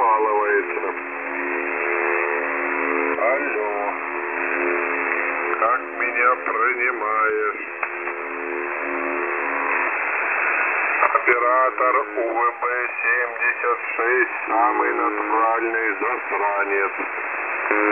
прокалывается. Алло. Как меня принимаешь? Оператор УВБ-76, самый натуральный засранец.